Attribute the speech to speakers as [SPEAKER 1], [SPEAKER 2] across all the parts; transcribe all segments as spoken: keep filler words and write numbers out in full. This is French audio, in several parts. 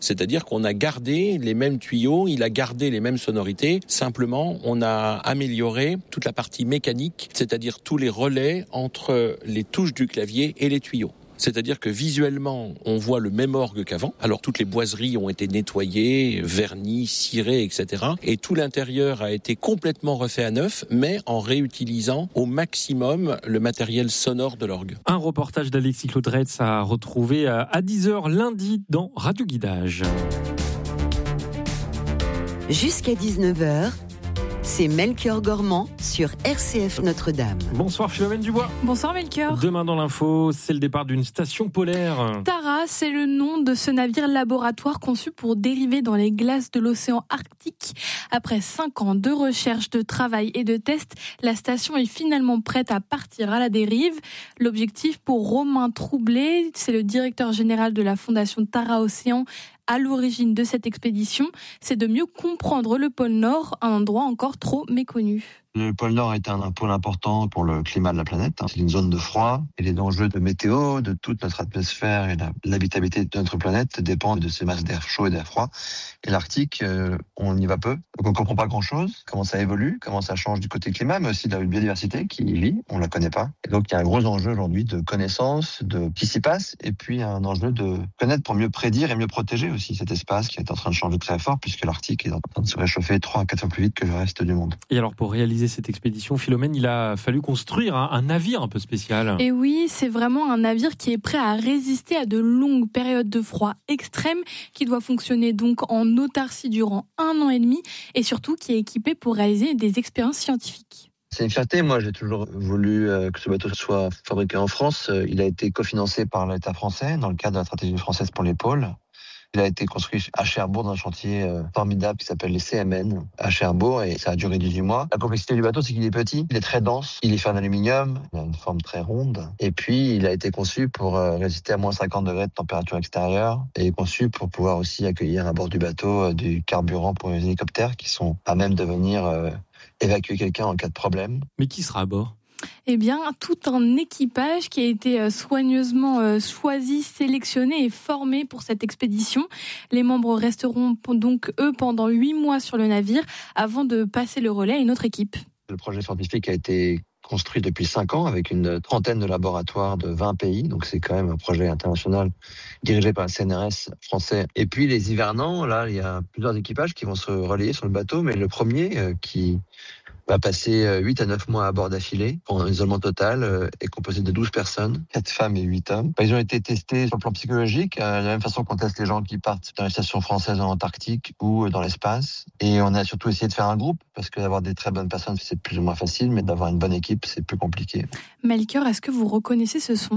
[SPEAKER 1] C'est-à-dire qu'on a gardé les mêmes tuyaux, il a gardé les mêmes sonorités. Simplement, on a amélioré toute la partie mécanique, c'est-à-dire tous les relais entre les touches du clavier et les tuyaux. C'est-à-dire que visuellement, on voit le même orgue qu'avant. Alors toutes les boiseries ont été nettoyées, vernies, cirées, et cetera. Et tout l'intérieur a été complètement refait à neuf, mais en réutilisant au maximum le matériel sonore de l'orgue.
[SPEAKER 2] Un reportage d'Alexis Claudretz à retrouver à dix heures lundi dans Radio Guidage.
[SPEAKER 3] Jusqu'à dix-neuf heures, c'est Melchior Gormand sur R C F Notre-Dame.
[SPEAKER 2] Bonsoir Philomène Dubois.
[SPEAKER 4] Bonsoir Melchior.
[SPEAKER 2] Demain dans l'info, c'est le départ d'une station polaire.
[SPEAKER 4] Tara, c'est le nom de ce navire laboratoire conçu pour dériver dans les glaces de l'océan Arctique. Après cinq ans de recherche, de travail et de tests, la station est finalement prête à partir à la dérive. L'objectif pour Romain Troublé, c'est le directeur général de la fondation Tara Océan, à l'origine de cette expédition, c'est de mieux comprendre le pôle Nord, un endroit encore trop méconnu.
[SPEAKER 5] Le pôle Nord est un pôle important pour le climat de la planète. C'est une zone de froid et les enjeux de météo, de toute notre atmosphère et la, l'habitabilité de notre planète dépendent de ces masses d'air chaud et d'air froid. Et l'Arctique, euh, on y va peu. Donc on comprend pas grand-chose, comment ça évolue, comment ça change du côté climat, mais aussi de la biodiversité qui y vit, on la connaît pas. Et donc il y a un gros enjeu aujourd'hui de connaissance, de ce qui s'y passe, et puis un enjeu de connaître pour mieux prédire et mieux protéger aussi cet espace qui est en train de changer très fort, puisque l'Arctique est en train de se réchauffer trois à quatre fois plus vite que le reste du monde.
[SPEAKER 2] Et alors pour réaliser cette expédition, Philomène, il a fallu construire un, un navire un peu spécial.
[SPEAKER 4] Et oui, c'est vraiment un navire qui est prêt à résister à de longues périodes de froid extrême, qui doit fonctionner donc en autarcie durant un an et demi, et surtout qui est équipé pour réaliser des expériences scientifiques.
[SPEAKER 5] C'est une fierté. Moi, j'ai toujours voulu que ce bateau soit fabriqué en France. Il a été cofinancé par l'État français dans le cadre de la stratégie française pour les pôles. Il a été construit à Cherbourg dans un chantier formidable qui s'appelle les C M N à Cherbourg et ça a duré dix-huit mois. La complexité du bateau, c'est qu'il est petit, il est très dense, il est fait en aluminium, il a une forme très ronde et puis il a été conçu pour résister à moins cinquante degrés de température extérieure et conçu pour pouvoir aussi accueillir à bord du bateau du carburant pour les hélicoptères qui sont à même de venir évacuer quelqu'un en cas de problème.
[SPEAKER 2] Mais qui sera à bord ?
[SPEAKER 4] Eh bien, tout un équipage qui a été soigneusement choisi, sélectionné et formé pour cette expédition. Les membres resteront donc, eux, pendant huit mois sur le navire avant de passer le relais à une autre équipe.
[SPEAKER 5] Le projet scientifique a été construit depuis cinq ans avec une trentaine de laboratoires de vingt pays. Donc, c'est quand même un projet international dirigé par le C N R S français. Et puis, les hivernants, là, il y a plusieurs équipages qui vont se relayer sur le bateau. Mais le premier euh, qui va passer huit à neuf mois à bord d'affilée en isolement total euh, est composé de douze personnes, quatre femmes et huit hommes. Ils ont été testés sur le plan psychologique, euh, de la même façon qu'on teste les gens qui partent dans les stations françaises en Antarctique ou dans l'espace. Et on a surtout essayé de faire un groupe, parce que d'avoir des très bonnes personnes, c'est plus ou moins facile, mais d'avoir une bonne équipe, c'est plus compliqué.
[SPEAKER 4] Melchior, est-ce que vous reconnaissez ce son ?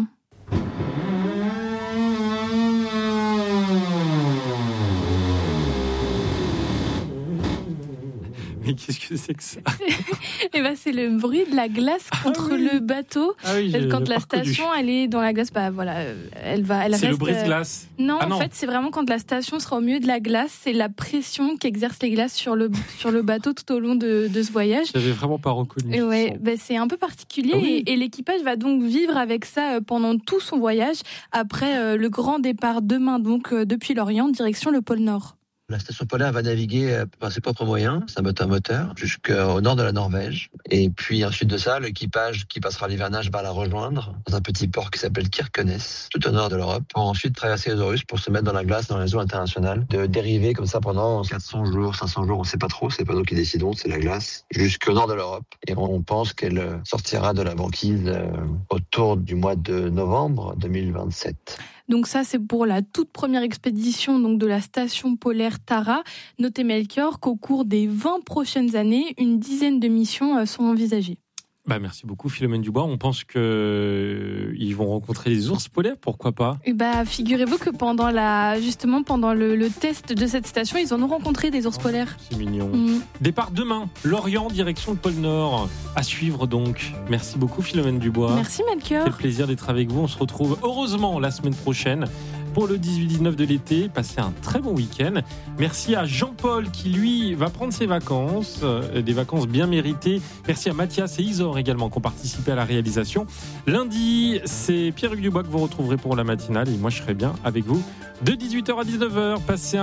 [SPEAKER 2] Mais qu'est-ce que c'est que ça ?
[SPEAKER 4] Eh ben, c'est le bruit de la glace contre ah oui. le bateau.
[SPEAKER 2] Ah oui,
[SPEAKER 4] quand la station elle est dans la glace, bah voilà, elle va, elle
[SPEAKER 2] c'est
[SPEAKER 4] reste.
[SPEAKER 2] Le brise-glace.
[SPEAKER 4] Non,
[SPEAKER 2] ah
[SPEAKER 4] en
[SPEAKER 2] non.
[SPEAKER 4] fait, c'est vraiment quand la station sera au milieu de la glace, c'est la pression qu'exercent les glaces sur le sur le bateau tout au long de, de ce voyage.
[SPEAKER 2] J'avais vraiment pas reconnu.
[SPEAKER 4] Et ouais, bah, c'est un peu particulier ah oui. et, et l'équipage va donc vivre avec ça pendant tout son voyage après euh, le grand départ demain donc euh, depuis l'Orient direction le pôle Nord.
[SPEAKER 5] La station polaire va naviguer par ses propres moyens, c'est un bateau à moteur, jusqu'au nord de la Norvège. Et puis ensuite de ça, l'équipage qui passera l'hivernage va la rejoindre dans un petit port qui s'appelle Kirkenes, tout au nord de l'Europe, pour ensuite traverser les Orus pour se mettre dans la glace dans les eaux internationales, de dériver comme ça pendant quatre cents jours, cinq cents jours, on sait pas trop, c'est pas nous qui décidons, c'est la glace, jusqu'au nord de l'Europe. Et on pense qu'elle sortira de la banquise autour du mois de novembre deux mille vingt-sept.
[SPEAKER 4] Donc ça, c'est pour la toute première expédition donc de la station polaire Tara. Notez Melchior qu'au cours des vingt prochaines années, une dizaine de missions sont envisagées.
[SPEAKER 2] Bah merci beaucoup Philomène Dubois. On pense qu'ils euh, vont rencontrer les ours polaires, pourquoi pas ?
[SPEAKER 4] Et bah figurez-vous que pendant la justement pendant le, le test de cette station, ils en ont rencontré des ours
[SPEAKER 2] oh,
[SPEAKER 4] polaires.
[SPEAKER 2] C'est mignon.
[SPEAKER 4] Mmh.
[SPEAKER 2] Départ demain, Lorient direction le pôle Nord. À suivre donc. Merci beaucoup Philomène Dubois.
[SPEAKER 4] Merci Melchior.
[SPEAKER 2] Quel plaisir d'être avec vous. On se retrouve heureusement la semaine prochaine. pour le dix-huit dix-neuf de l'été. Passez un très bon week-end. Merci à Jean-Paul qui, lui, va prendre ses vacances, euh, des vacances bien méritées. Merci à Mathias et Isor également qui ont participé à la réalisation. Lundi, c'est Pierre-Hugues Dubois que vous retrouverez pour la matinale et moi je serai bien avec vous de dix-huit heures à dix-neuf heures. Passez un